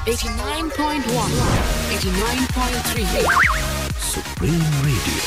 89.1 89.3 Supreme Radio.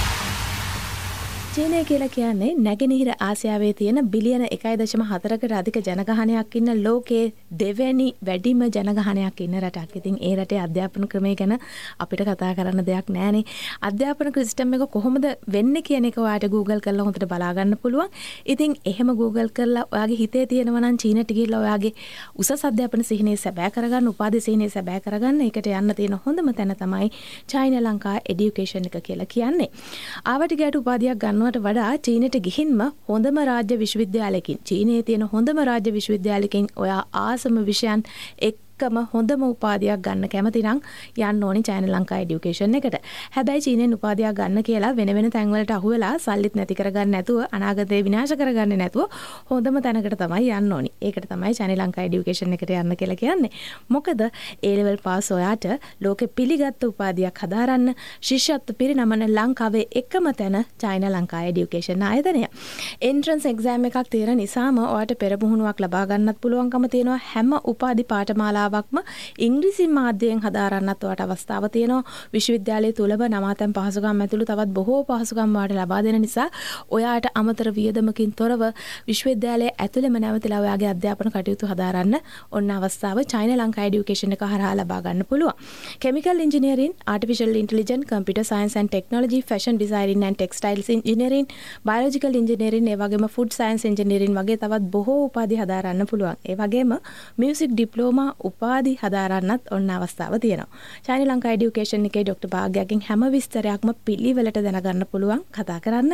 චීනය කියලා කියන්නේ නැගෙනහිර ආසියාවේ තියෙන බිලියන 1.4කට අධික ජනගහනයක් ඉන්න ලෝකයේ දෙවැනි වැඩිම ජනගහනයක් ඉන්න රටක්. ඉතින් ඒ රටේ අධ්‍යාපන ක්‍රමය ගැන අපිට කතා කරන්න දෙයක් නැහැනේ. අධ්‍යාපන සිස්ටම් එක කොහොමද වෙන්නේ කියන එක ඔයාලට Google කරලා හොඳට බලා ගන්න පුළුවන්. ඉතින් එහෙම Google කරලා ඔයාගේ හිතේ තියෙනවා නම් චීනට ගිහිල්ලා ඔයාගේ උසස් අධ්‍යාපන සිහිනය සැබෑ කරගන්න, උපාධි සිහිනය සැබෑ කරගන්න. ඒකට යන්න තියෙන හොඳම තැන තමයි China Lanka Education එක කියලා කියන්නේ. ආවට ගියට උපාධියක් ගන්න වඩා චීනයට ගිහින්ම හොඳම රාජ්‍ය විශ්වවිද්‍යාලයකින් චීනයේ තියෙන හොඳම රාජ්‍ය විශ්වවිද්‍යාලයකින් ඔයා ආසම විෂයන් හොඳම උපාධියක් ගන්න කැමති නම් යන්න ඕනි China Lanka Education එකට. හැබැයි චීනෙන් උපාධියක් ගන්න කියලා වෙන වෙන තැන් වලට අහු වෙලා සල්ලිත් නැති කරගන්න නැතුව අනාගතේ විනාශ කරගන්න නැතුව හොඳම තැනකට තමයි යන්න ඕනි. ඒකට තමයි China Lanka Education එකට යන්න කියලා කියන්නේ. මොකද A level pass ඔයාට ලෝකෙ පිළිගත් උපාධියක් හදාරන්න ශිෂ්‍යත්ව පිරිනමන ලංකාවේ එකම තැන China Lanka Education ආයතනය. Entrance exam එකක් තියෙන නිසාම ඔයාට පෙරමුහුණුවක් ලබා ගන්නත් පුළුවන්කම තියෙනවා. හැම උපාධි පාඨමාලාවක් ඉංග්‍රීසි මාධ්‍යයෙන් හදාරන්නත් ඔයාලට අවස්ථාව තියෙනවා. විශ්වවිද්‍යාලයේ තුලම නවාතැන් පහසුකම් ඇතුළු තවත් බොහෝ පහසුකම් ඔයාලට ලබා දෙන නිසා ඔයාට අමතර වියදමකින් තොරව විශ්වවිද්‍යාලයේ ඇතුළෙම නැවතිලා ඔයාගේ අධ්‍යාපන කටයුතු හදාරන්න ඔන්න අවස්ථාව China Lanka Education එක හරහා ලබා ගන්න පුළුවන්. Chemical Engineering, Artificial Intelligence, Computer Science and Technology, Fashion Designing and Textiles Engineering, Biological Engineering, ඒ වගේම Food Science Engineering වගේ තවත් බොහෝ උපාධි හදාරන්න පුළුවන්. ඒ වගේම Music Diploma උපාධි හදාරන්නත් ඔන්න අවස්ථාව තියෙනවා. China Lanka Education එකේ ડોක්ටර් භාග්‍යකින් හැම විස්තරයක්ම පිළිවෙලට දැනගන්න පුළුවන්. කතා කරන්න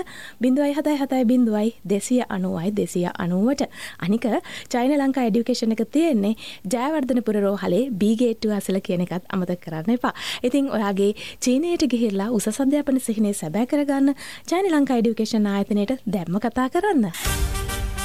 077 290 අනික China Lanka Education එක තියෙන්නේ ජයවර්ධනපුර රෝහලේ B gate 2 අසල කියන එකත් අමතක කරන්න එපා. ඉතින් ඔයාගේ චීනයට ගිහිල්ලා උසස් අධ්‍යාපන සිහිනය සැබෑ කරගන්න China Lanka Education ආයතනයට දැම්ම කතා කරන්න.